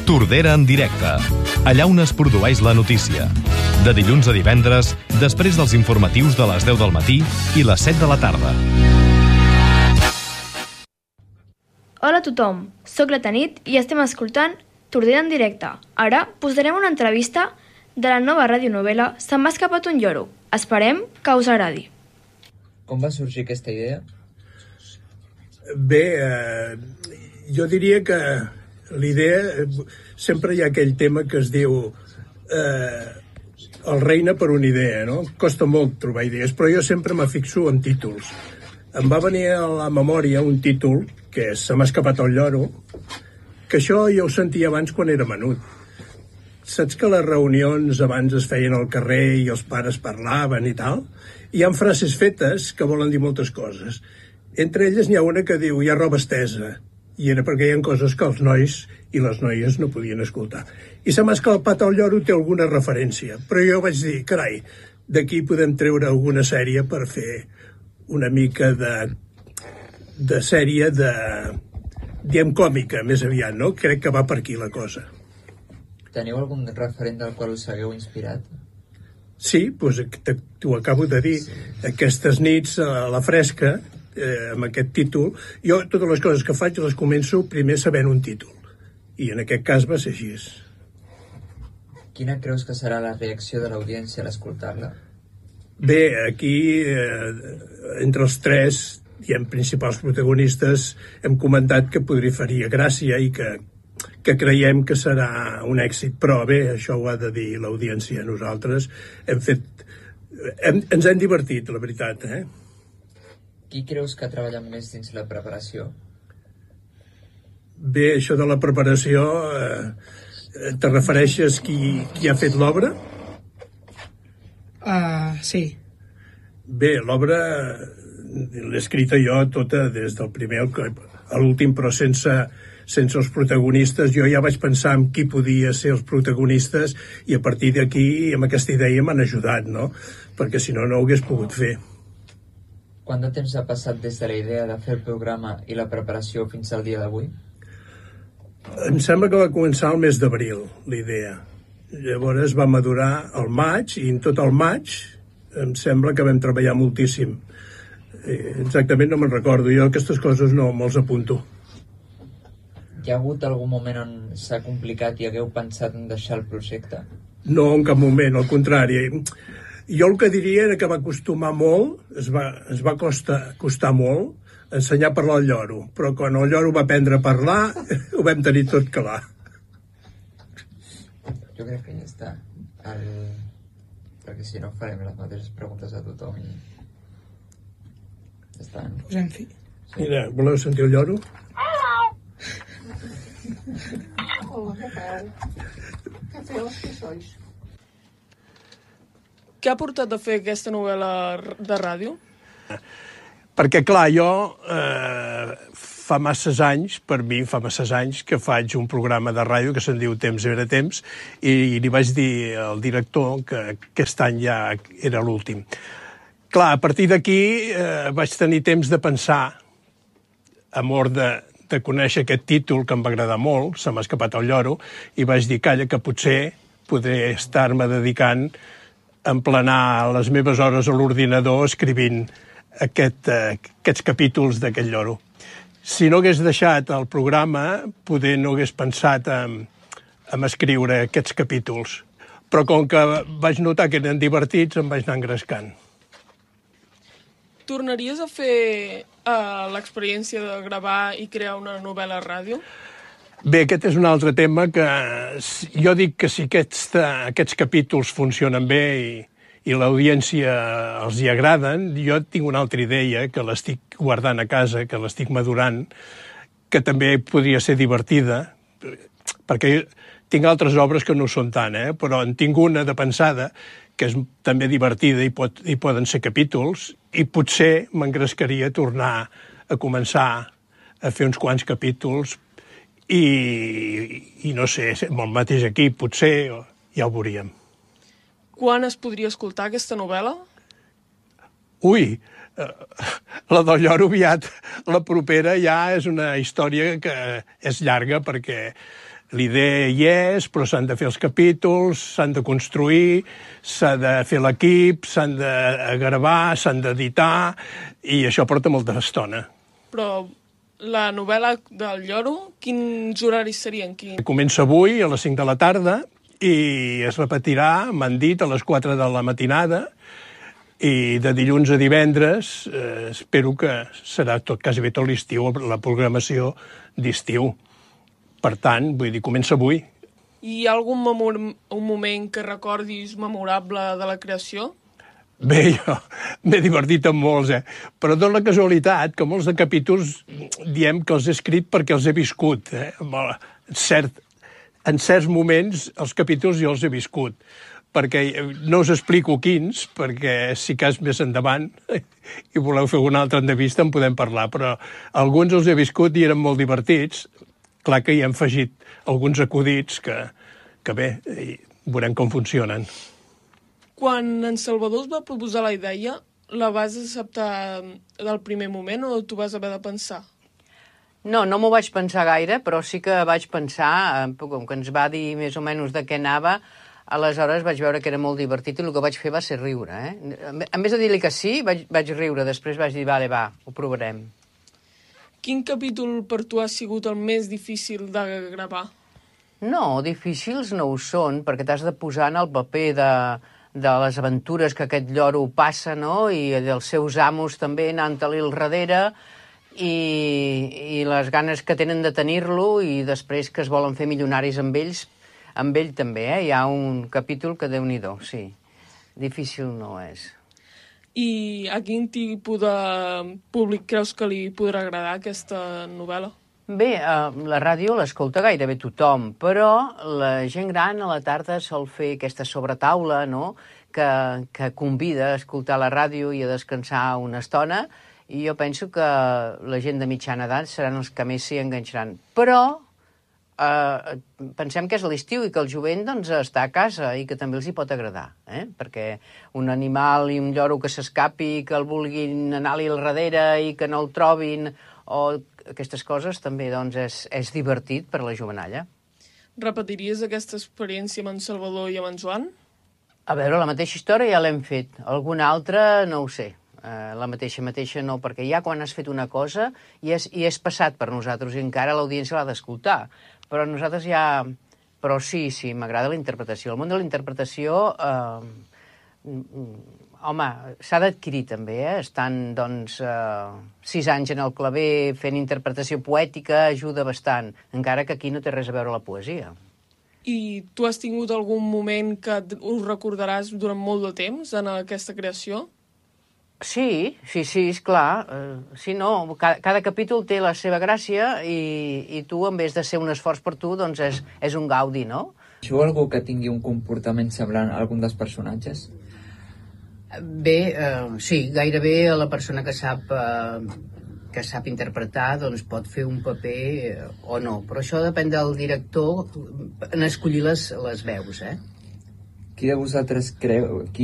Tordera en directe, allà on es produeix la notícia. De dilluns a divendres, després dels informatius de les 10 del matí i les 7 de la tarda. Hola a tothom, soc la Tanit i estem escoltant Tordera en directe. Ara posarem una entrevista de la nova radionovel·la Se m'ha escapat un lloro. Esperem que us agradi. Com va sorgir aquesta idea? Bé, jo diria que l'idea... Sempre hi ha aquell tema que es diu el reina per una idea, no? Costa molt trobar idees, però jo sempre me fixo en títols. Em va venir a la memòria un títol, que és Se m'ha escapat el lloro, que això ja ho sentia abans quan era menut. Saps que les reunions abans es feien al carrer i els pares parlaven i tal? Hi ha frases fetes que volen dir moltes coses. Entre elles n'hi ha una que diu hi ha roba estesa, i era perquè hi ha coses que els nois i les noies no podien escoltar. I Se m'ha escapat el lloro té alguna referència, però jo vaig dir, carai, d'aquí podem treure alguna sèrie per fer una mica de sèrie diem còmica, més aviat, no? Crec que va per aquí la cosa. Teniu algun referent del qual us hagueu inspirat? Sí, doncs t'ho acabo de dir. Sí. Aquestes nits a la fresca, amb aquest títol, jo totes les coses que faig les començo primer sabent un títol. I en aquest cas va ser així. Quina creus que serà la reacció de l'audiència a l'escoltar-la? Bé, aquí, entre els tres principals protagonistes, hem comentat que faria gràcia i que creiem que serà un èxit, però bé, això ho ha de dir l'audiència. Nosaltres ens hem divertit, la veritat. Qui creus que ha treballat més dins la preparació? Bé, això de la preparació, te refereixes qui ha fet l'obra? Sí. Bé, l'obra l'he escrita jo tota des del primer a l'últim, però sense els protagonistes. Jo ja vaig pensar en qui podia ser els protagonistes i a partir d'aquí, amb aquesta idea, m'han ajudat, no? Perquè si no, no ho hagués pogut fer. Quant de temps ha passat des de la idea de fer el programa i la preparació fins al dia d'avui? Em sembla que va començar el mes d'abril, la idea. Llavors va madurar al maig, i en tot el maig em sembla que vam treballar moltíssim. Exactament no me'n recordo, jo aquestes coses no me'ls apunto. Hi ha hagut algun moment on s'ha complicat i hagueu pensat en deixar el projecte? No, en cap moment, al contrari. Jo el que diria era que va costumar molt, es va costar molt ensenyar a parlar al lloro, però quan el lloro va aprendre a parlar ho vam tenir tot clar. Jo crec que ja està. Perquè si no farem les mateixes preguntes a tothom i ja està. Pues en fi. Sí. Mira, voleu sentir el lloro? Hola, què tal? Que feus que sois? Què ha portat a fer aquesta novel·la de ràdio? Perquè, clar, jo fa masses anys, per mi fa masses anys, que faig un programa de ràdio que se'n diu Temps era temps, i li vaig dir al director que aquest any ja era l'últim. Clar, a partir d'aquí vaig tenir temps de pensar, amor de conèixer aquest títol que em va agradar molt, Se m'ha escapat el lloro, i vaig dir, calla, que potser podré estar-me dedicant a emplenar les meves hores a l'ordinador escrivint aquests capítols d'aquest lloro. Si no hagués deixat el programa, poder no hagués pensat en escriure aquests capítols. Però com que vaig notar que eren divertits, em vaig anar engrescant. Tornaries a fer l'experiència de gravar i crear una novel·la a ràdio? Bé, aquest és un altre tema que jo dic que si aquests capítols funcionen bé i l'audiència els hi agraden, jo tinc una altra idea que l'estic guardant a casa, que l'estic madurant, que també podria ser divertida, perquè tinc altres obres que no ho són tant, però en tinc una de pensada que és també divertida i poden ser capítols, i potser m'engrescaria a tornar a començar a fer uns quants capítols i no sé, amb el mateix equip, potser ja ho veuríem. Quan es podria escoltar aquesta novel·la? Ui, la del lloro aviat. La propera ja és una història que és llarga perquè l'idea hi és, però s'han de fer els capítols, s'han de construir, s'ha de fer l'equip, s'han de gravar, s'han d'editar, i això porta molta estona. Però la novel·la del lloro, quins horaris serien? Comença avui a les 5 de la tarda i es repetirà, m'han dit, a les 4 de la matinada, i de dilluns a divendres espero que serà quasi tot l'estiu, la programació d'estiu. Per tant, vull dir, comença avui. Hi ha algun moment que recordis memorable de la creació? Bé, jo m'he divertit amb molts, però dona la casualitat que molts de capítols diem que els he escrit perquè els he viscut. En certs moments els capítols jo els he viscut, perquè no us explico quins, perquè si cas més endavant i voleu fer una altra entrevista en podem parlar, però alguns els he viscut i eren molt divertits. Clar que hi hem afegit alguns acudits que bé, veurem com funcionen. Quan en Salvador es va proposar la idea, la vas acceptar del primer moment o t'ho vas haver de pensar? No m'ho vaig pensar gaire, però sí que vaig pensar, com que ens va dir més o menys de què anava, aleshores vaig veure que era molt divertit i el que vaig fer va ser riure. En vez de dir-li que sí, vaig riure, després vaig dir, vale, va, ho provarem. Quin capítol per tu ha sigut el més difícil de gravar? No, difícils no ho són, perquè t'has de posar en el paper de les aventures que aquest lloro passa, no?, i dels seus amos també anant-li al darrere, i les ganes que tenen de tenir-lo, i després que es volen fer milionaris amb ell també, Hi ha un capítol que Déu-n'hi-do, sí. Difícil no és. I a quin tipus de públic creus que li podrà agradar aquesta novel·la? Bé, la ràdio l'escolta gairebé tothom, però la gent gran a la tarda sol fer aquesta sobretaula, no?, que convida a escoltar la ràdio i a descansar una estona, i jo penso que la gent de mitjana edat seran els que més s'hi enganxaran. Però pensem que és l'estiu i que el jovent doncs, està a casa i que també els hi pot agradar, perquè un animal i un lloro que s'escapi, que el vulguin anar-li al darrere i que no el trobin, o aquestes coses també doncs, és divertit per a la jovenalla. Repetiries aquesta experiència amb en Salvador i amb en Joan? A veure, la mateixa història ja l'hem fet. Alguna altra no ho sé. La mateixa no, perquè ja quan has fet una cosa i és passat per nosaltres i encara l'audiència l'ha d'escoltar. Però nosaltres ja... Però sí, m'agrada la interpretació. El món de la interpretació, home, s'ha d'adquirir també, Estan, doncs, 6 anys en el claver fent interpretació poètica ajuda bastant, encara que aquí no té res a veure la poesia. I tu has tingut algun moment que ho recordaràs durant molt de temps en aquesta creació? Sí, esclar. Cada capítol té la seva gràcia i tu, en vez de ser un esforç per tu, doncs és un gaudi, no? Coneixeu algú que tingui un comportament semblant a algun dels personatges? Bé, sí, gairebé la persona que sap interpretar doncs pot fer un paper o no, però això depèn del director en escollir les veus, Qui de vosaltres creu...